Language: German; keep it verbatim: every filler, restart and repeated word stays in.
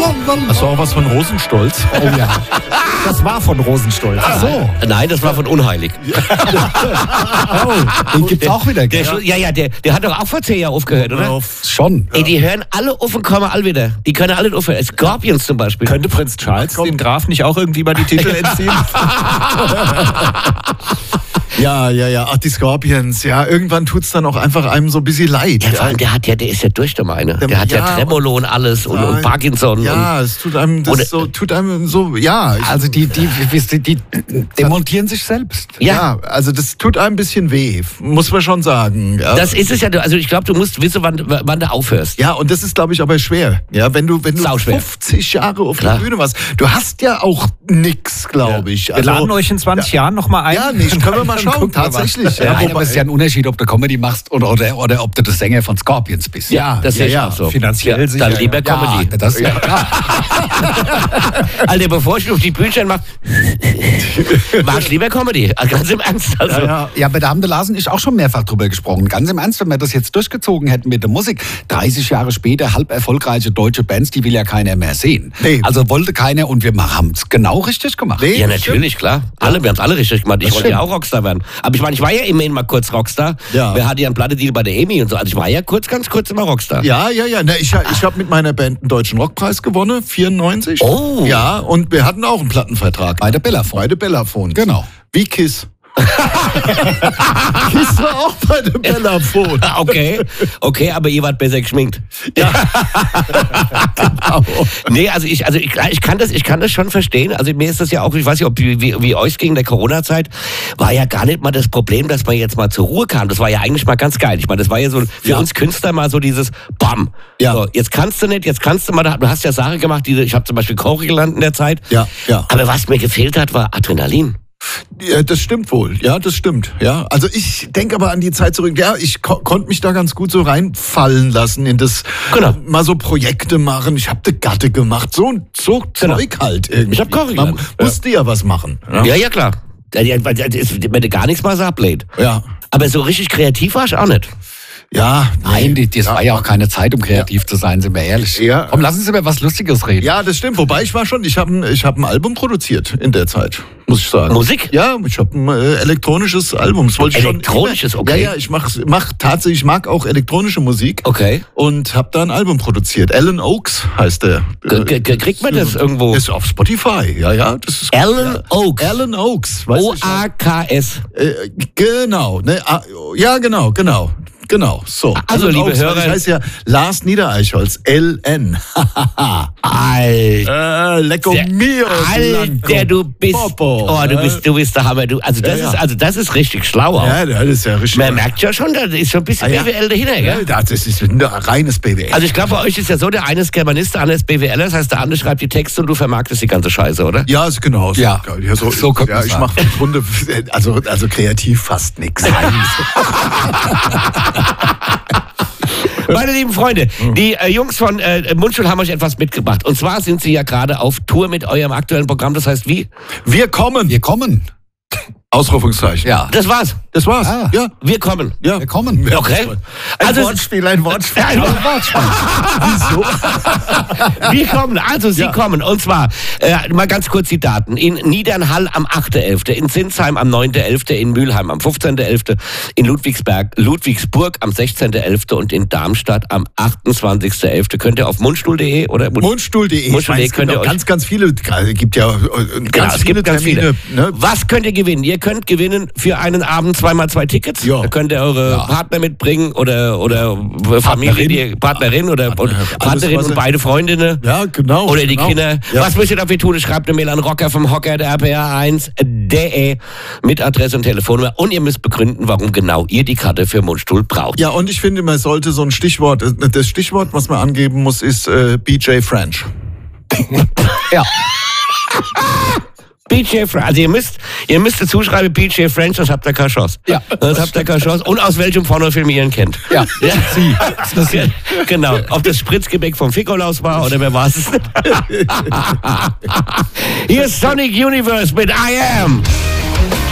Hast du auch was von Rosenstolz? Oh ja. Das war von Rosenstolz. Ach so. Nein, das war von Unheilig. Oh, den gibt's auch wieder, Der, gell? ja, ja, der, der hat doch auch vor zehn Jahren aufgehört, oder? Ja, Schon. Ey, die hören alle auf und kommen alle wieder. Die können alle aufhören. Scorpions zum Beispiel. Könnte Prinz Charles den Graf nicht auch irgendwie mal die Titel entziehen? Ja, ja, ja. Ach, die Scorpions. Ja, irgendwann tut's dann auch einfach einem so ein bisschen leid. Ja, vor Ja, allem, der hat ja, der ist ja durch, der meine. Der hat ja, Ja, Tremolo und alles und, und ja, Parkinson. ja, es tut einem das Oder- so, tut einem so, ja. Ich, Also die, die, die, die demontieren sich selbst. Ja. ja, also das tut einem ein bisschen weh, muss man schon sagen. Ja. Und das ist es ja. Also ich glaube, du musst wissen, wann, wann du aufhörst. Ja, und das ist, glaube ich, aber schwer. Ja, wenn du, wenn du Sauschwer. fünfzig Jahre auf Klar. der Bühne warst, du hast ja auch nix, glaube ich. Wir laden euch in zwanzig Jahren nochmal ein. Ja, nicht, können wir mal Dann schauen, gucken wir mal. tatsächlich. Ja, Ja, Nein, wobei- aber es ist ja ein Unterschied, ob du Comedy machst oder, oder, oder ob du der Sänger von Scorpions bist. Ja, Das ja, sehe ich ja. auch so. Finanziell ja, sicher, Dann lieber Ja, Comedy. das ist ja klar. Alter, bevor ich auf die Bühne mache, mach ich lieber Comedy. Also ganz im Ernst. Also. Ja, ja. Ja, aber da haben der Lars und ich auch schon mehrfach drüber gesprochen. Ganz im Ernst, wenn wir das jetzt durchgezogen hätten mit der Musik, dreißig Jahre später, halb erfolgreiche deutsche Bands, die will ja keiner mehr sehen. Nee. Also wollte keiner und wir haben es genau richtig gemacht. Nee, Ja, das natürlich, klar. Alle, wir haben es alle richtig gemacht. Ich Das wollte ja stimmt. auch Rockstar werden. Aber ich meine, ich war ja immerhin mal kurz Rockstar. Ja. Wir hatten ja einen Plattendeal bei der EMI und so. Also ich war ja kurz, ganz kurz immer Rockstar. Ja, ja, ja. Na, ich ich habe mit meiner Band einen deutschen Rockpreis gewonnen, vierundneunzig. Oh. Ja, und wir hatten auch einen Plattenvertrag. Bei der Bellafon. Bei der Bellafon. Genau. Wie Kiss. Kiss war auch bei der Bellafon. Ah, Okay, okay, aber ihr wart besser geschminkt. Genau. Nee, also ich, also ich, ich kann das, ich kann das schon verstehen. Also mir ist das ja auch, ich weiß nicht, ob wie, wie, wie euch ging in der Corona-Zeit, war ja gar nicht mal das Problem, dass man jetzt mal zur Ruhe kam. Das war ja eigentlich mal ganz geil. Ich meine, das war ja so für Ja. uns Künstler mal so dieses Bam. Ja. So, jetzt kannst du nicht, jetzt kannst du mal, du hast ja Sachen gemacht, die, ich habe zum Beispiel Chore gelernt in der Zeit. Ja, ja. Aber was mir gefehlt hat, war Adrenalin. Ja, das stimmt wohl. Ja, das stimmt. Ja, also ich denke aber an die Zeit zurück. Ja, ich ko konnte mich da ganz gut so reinfallen lassen in das Genau. mal so Projekte machen. Ich habe de Gatte gemacht, so so Genau. Zeug halt irgendwie. Ich hab Chore Man gelernt. musste ja was machen. Ja. Ja, ja, klar. Ja, ja, weil das ist, wenn du gar nichts mal so ablehnt. Ja. Aber so richtig kreativ war ich auch nicht. Ja, Nein, die, das war ja auch keine Zeit, um kreativ zu sein, sind wir ehrlich. Ja. Komm, lass uns über was Lustiges reden. Ja, das stimmt. Wobei ich war schon, ich habe ich hab ein Album produziert in der Zeit, muss ich sagen. Musik? Ja, ich habe ein äh, elektronisches Album. Das wollte ich schon Elektronisches, immer- okay. Ja, ja, ich mach, mach tatsächlich, ich mag auch elektronische Musik. Okay. Und habe da ein Album produziert. Alan Oaks heißt der. G- g- kriegt man das irgendwo? Ist auf Spotify, ja, ja. Das ist Alan ja. Oaks. Alan Oaks, weiß O ich A K S. Äh, genau, ne, ah, ja, genau, genau. Genau, so. Also, Alan liebe Oaks, Hörer- Ich heißt ja Lars Niedereichholz, L N. Alter. äh, Lecco Der- mio. Alter, du bist, Popo. oh, du bist, du bist der Hammer. Du, also das Ja, ja. ist, also das ist richtig schlau auch. Ja, das ist ja richtig. Man merkt ja schon, da ist schon ein bisschen Ah, ja. B W L dahinter, Ja, gell? das ist ein reines B W L. Also ich glaube, bei euch ist ja so, der eine ist Germanist, der andere ist B W L, das heißt, der andere schreibt die Texte und du vermarktest die ganze Scheiße, oder? ja, ist genau so. Ja, ja, so, so könnte ja, man ich sagen. mache im Grunde, also, also kreativ fast nichts. Meine lieben Freunde, die äh, Jungs von äh, Mundstuhl haben euch etwas mitgebracht. Und zwar sind sie ja gerade auf Tour mit eurem aktuellen Programm, das heißt wie? Wir kommen. Wir kommen. Ausrufungszeichen. Ja. Das war's. Das war's. Ah. Ja. Wir kommen. Ja. Wir kommen. Okay. Ein Also, Wortspiel, ein Wortspiel. Ja, Wieso? wir kommen, also Sie Ja. kommen. Und zwar, äh, mal ganz kurz die Daten. In Niedernhall am achten elften, in Sinsheim am neunten elften, in Mülheim am fünfzehnten elften, in Ludwigsberg, Ludwigsburg am sechzehnten elften und in Darmstadt am achtundzwanzigsten elften. Könnt ihr auf mundstuhl punkt de oder Mund Mundstuhl punkt de. Mundstuhl punkt de Es gibt könnt ihr auch euch- ganz, ganz viele. Es gibt ja äh, ganz Genau, es viele gibt ganz viele. Termine. Ne? Was könnt ihr gewinnen? Ihr könnt gewinnen für einen Abend zweimal zwei Tickets. Ja. Da könnt ihr eure Ja. Partner mitbringen oder, oder Familie, die Partnerin oder Partner, alles, Partnerin was und ihr- beide Freundinnen. Ja, genau. Oder die genau. Kinder. Ja. Was müsst ihr dafür tun? Schreibt eine Mail an Rocker vom Hocker der R P R eins punkt de mit Adresse und Telefonnummer. Und ihr müsst begründen, warum genau ihr die Karte für Mundstuhl braucht. Ja, und ich finde, man sollte so ein Stichwort, äh, das Stichwort, was man angeben muss, ist äh, B J French. Ja. B J French. Also ihr müsst, ihr müsst dazu schreiben B J French, sonst habt ihr keine Chance. Ja. Sonst habt ihr keine Chance. Und aus welchem Pornofilm ihr ihn kennt. Ja. Ja. Sie. Das ist sie. Genau. Ob das Spritzgebäck vom Fikolaus war oder wer war es? Hier ist Sonic Universe mit I Am.